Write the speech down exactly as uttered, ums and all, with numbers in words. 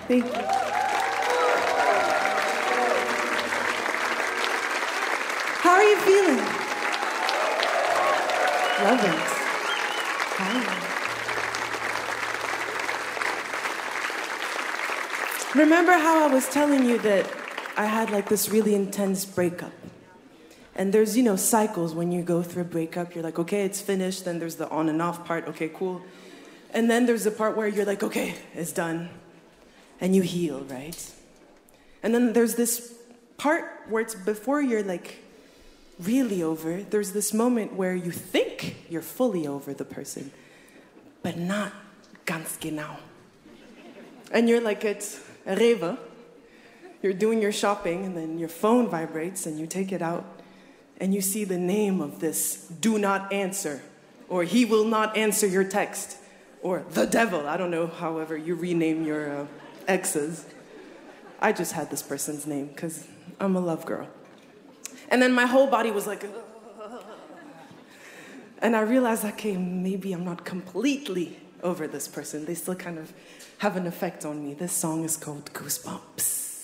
Thank you. How are you feeling? Love it. Hi. Remember how I was telling you that I had like this really intense breakup? And there's, you know, cycles when you go through a breakup. You're like, okay, it's finished. Then there's the on and off part. Okay, cool. And then there's the part where you're like, okay, it's done. And you heal, right? And then there's this part where it's before you're like really over. There's this moment where you think you're fully over the person, but not ganz genau. And you're like, it's Rewe. You're doing your shopping, and then your phone vibrates, and you take it out, and you see the name of this do not answer, or he will not answer your text, or the devil. I don't know, however you rename your uh, exes. I just had this person's name, because I'm a love girl. And then my whole body was like, ugh. And I realized, okay, maybe I'm not completely over this person. They still kind of have an effect on me. This song is called Goosebumps.